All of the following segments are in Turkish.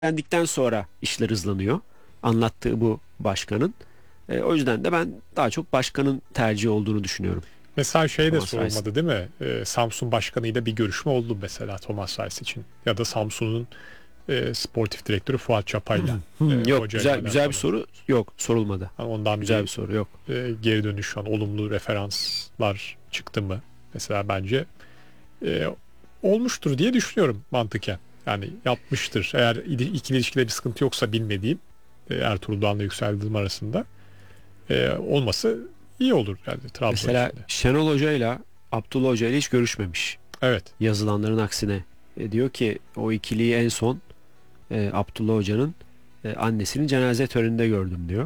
Öğrendikten sonra işler hızlanıyor. Anlattığı bu başkanın. O yüzden de ben daha çok başkanın tercihi olduğunu düşünüyorum. Mesela şey de Thomas Rice. sorulmadı değil mi? Samsun başkanıyla bir görüşme oldu mesela Thomas Rice için. Ya da Samsun'un sportif direktörü Fuat Çapay'la Yok, hocayla güzel bir alakalı. soru yok, sorulmadı. Hani ondan Güzel bir bir soru yok. geri dönüş şu an olumlu referanslar çıktı mı? Mesela bence e, olmuştur diye düşünüyorum mantıken. Yani yapmıştır. Eğer ikili ilişkide bir sıkıntı yoksa bilmediğim Ertuğrul Doğan'la Yüksel Yıldırım arasında olması iyi olur yani Trabzon Mesela için de. Şenol Hoca ile Abdullah Hoca ile hiç görüşmemiş. Evet. Yazılanların aksine. Diyor ki o ikiliyi en son Abdullah Hoca'nın annesinin cenaze töreninde gördüm diyor.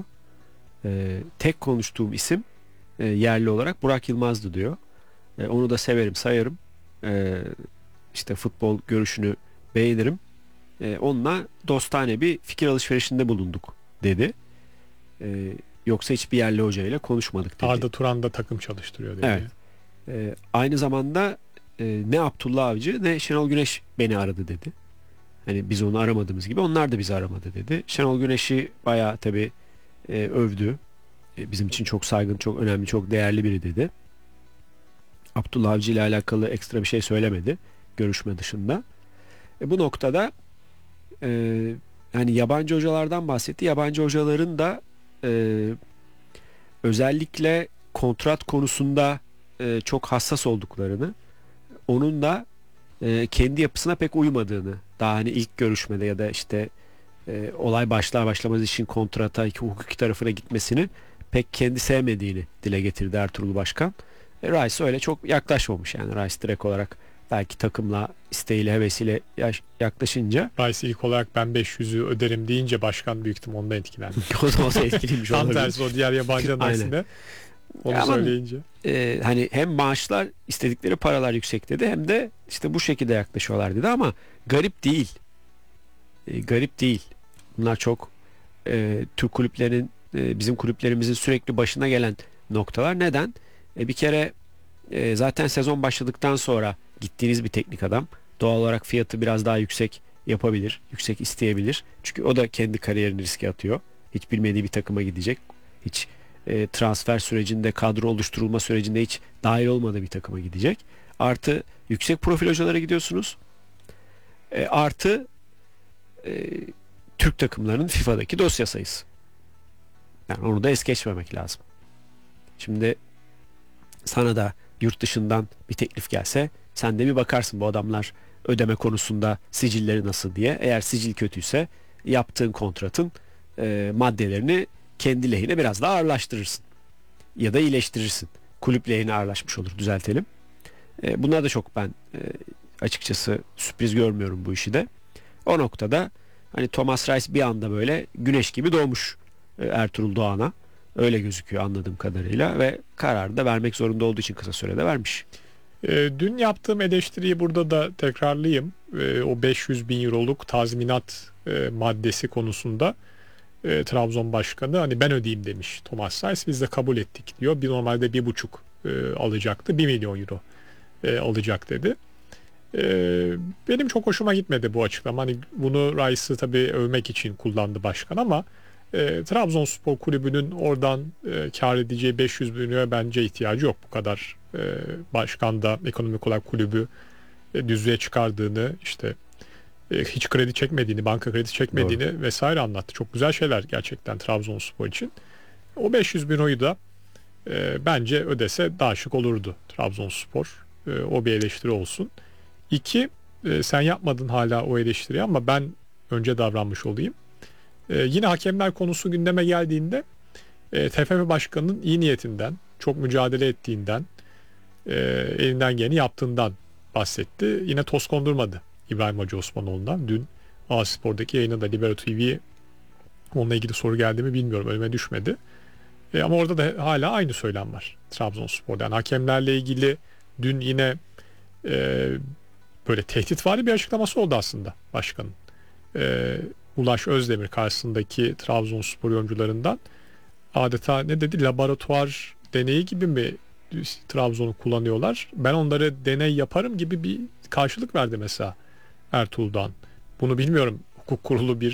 Tek konuştuğum isim yerli olarak Burak Yılmaz'dı diyor. Onu da severim, sayarım. E, işte futbol görüşünü beğenirim. Onunla dostane bir fikir alışverişinde bulunduk dedi. E, Yoksa hiçbir yerli hocayla konuşmadık dedi. Arda Turan da takım çalıştırıyor Evet. dedi. Aynı zamanda ne Abdullah Avcı ne Şenol Güneş beni aradı dedi. Hani biz onu aramadığımız gibi onlar da bizi aramadı dedi. Şenol Güneş'i bayağı tabii övdü. Bizim için çok saygın, çok önemli, çok değerli biri dedi. Abdullah Avcı ile alakalı ekstra bir şey söylemedi görüşme dışında. Bu noktada e, yani yabancı hocalardan bahsetti. Yabancı hocaların da e, özellikle kontrat konusunda çok hassas olduklarını, onun da kendi yapısına pek uymadığını, daha hani ilk görüşmede ya da işte olay başlar başlamaz işin kontrata, hukuki tarafına gitmesini pek kendi sevmediğini dile getirdi Ertuğrul Başkan. Rice öyle çok yaklaşmamış, yani Rice direkt olarak belki takımla isteğiyle hevesiyle yaklaşınca Rice ilk olarak ben 500'ü öderim deyince başkan büyük ihtimalle ondan etkilendi. o zaman etkiliymiş Tam olabilir. tersi o diğer yabancının Aynen. aksine onu Ama söyleyince. hani hem maaşlar, istedikleri paralar yüksek dedi, hem de işte bu şekilde yaklaşıyorlar dedi, ama garip değil. Garip değil. Bunlar çok Türk kulüplerinin, bizim kulüplerimizin sürekli başına gelen noktalar. Neden? Bir kere zaten sezon başladıktan sonra gittiğiniz bir teknik adam doğal olarak fiyatı biraz daha yüksek yapabilir, yüksek isteyebilir. Çünkü o da kendi kariyerini riske atıyor. Hiç bilmediği bir takıma gidecek. Hiç transfer sürecinde, kadro oluşturulma sürecinde hiç dahil olmadığı bir takıma gidecek. Artı yüksek profil hocalara gidiyorsunuz. Artı e, Türk takımlarının FIFA'daki dosya sayısı. Yani onu da es geçmemek lazım. Şimdi sana da yurt dışından bir teklif gelse sen de bir bakarsın bu adamlar ödeme konusunda sicilleri nasıl diye. Eğer sicil kötüyse yaptığın kontratın maddelerini kendi lehine biraz daha ağırlaştırırsın. Ya da iyileştirirsin. Kulüp lehine ağırlaşmış olur, düzeltelim. Bunlar da çok ben açıkçası sürpriz görmüyorum bu işi de. O noktada hani Thomas Rice bir anda böyle güneş gibi doğmuş Ertuğrul Doğan'a. Öyle gözüküyor anladığım kadarıyla ve kararı da vermek zorunda olduğu için kısa sürede vermiş. Dün yaptığım eleştiriyi burada da tekrarlayayım. O 500 bin euroluk tazminat maddesi konusunda Trabzon Başkanı hani ben ödeyeyim demiş Thomas Rice. Biz de kabul ettik diyor. Bir normalde 1,5 alacaktı. 1 milyon euro alacak dedi. Benim çok hoşuma gitmedi bu açıklama. Hani bunu Rice'ı tabii övmek için kullandı başkan ama Trabzonspor Kulübü'nün oradan kar edeceği 500 bin liraya bence ihtiyacı yok bu kadar. Başkan da ekonomik olarak kulübü düzlüğe çıkardığını, işte hiç kredi çekmediğini, banka kredi Doğru. çekmediğini vesaire anlattı. Çok güzel şeyler gerçekten Trabzonspor için. O 500 bin euroyu da bence ödese daha şık olurdu Trabzonspor. O bir eleştiri olsun. İki, sen yapmadın hala o eleştiriyi ama ben önce davranmış olayım. Yine hakemler konusu gündeme geldiğinde TFF Başkanı'nın iyi niyetinden, çok mücadele ettiğinden, e, elinden geleni yaptığından bahsetti. Yine toz kondurmadı İbrahim Hacı Osmanoğlu'ndan. Dün A-Spor'daki yayını da Libero TV, onunla ilgili soru geldi mi bilmiyorum, önüme düşmedi. Ama orada da hala aynı söylem var Trabzonspor'da. Yani hakemlerle ilgili dün yine e, böyle tehditvari bir açıklaması oldu aslında başkanın. E, Ulaş Özdemir karşısındaki Trabzonspor oyuncularından adeta ne dedi, laboratuvar deneyi gibi mi Trabzon'u kullanıyorlar? Ben onları deney yaparım gibi bir karşılık verdi mesela Ertuğrul'dan. Bunu bilmiyorum, hukuk kurulu bir